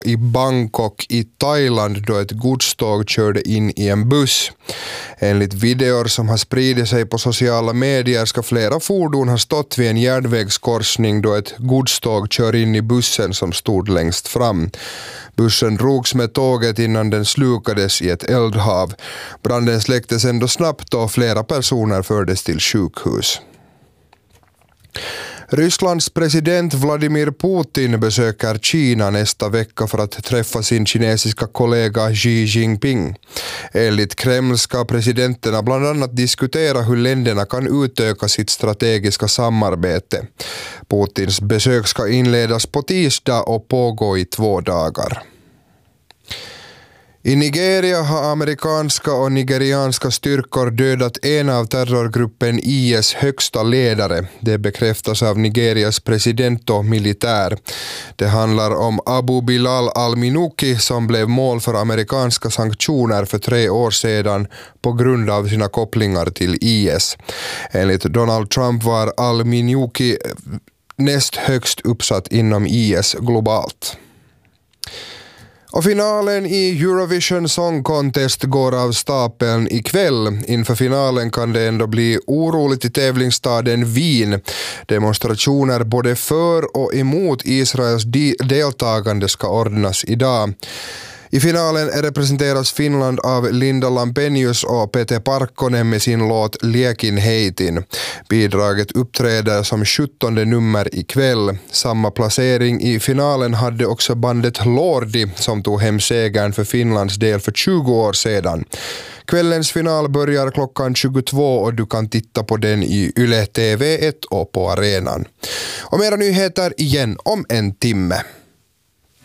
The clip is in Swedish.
i Bangkok i Thailand då ett godståg körde in i en buss. Enligt videor som har spridit sig på sociala medier ska flera fordon ha stått vid en järnvägskorsning då ett godståg kör in i bussen som stod längst fram. Bussen drogs med tåget innan den slukades i ett eldhav. Branden släcktes ändå snabbt och flera personer fördes till sjukhus. Rysslands president Vladimir Putin besöker Kina nästa vecka för att träffa sin kinesiska kollega Xi Jinping. Enligt Kreml ska presidenterna bland annat diskutera hur länderna kan utöka sitt strategiska samarbete. Putins besök ska inledas på tisdag och pågå i 2 dagar. I Nigeria har amerikanska och nigerianska styrkor dödat en av terrorgruppen IS högsta ledare. Det bekräftas av Nigerias president och militär. Det handlar om Abu Bilal al-Minuki som blev mål för amerikanska sanktioner för 3 år sedan på grund av sina kopplingar till IS. Enligt Donald Trump var al-Minuki näst högst uppsatt inom IS globalt. Och finalen i Eurovision Song Contest går av stapeln ikväll. Inför finalen kan det ändå bli oroligt i tävlingsstaden Wien. Demonstrationer både för och emot Israels deltagande ska ordnas idag. I finalen representeras Finland av Linda Lampenius och Pete Parkkonen med sin låt Liekin heitin. Bidraget uppträder som 17:e nummer ikväll. Samma placering i finalen hade också bandet Lordi som tog hem segern för Finlands del för 20 år sedan. Kvällens final börjar klockan 22 och du kan titta på den i Yle TV1 och på arenan. Och mera nyheter igen om en timme.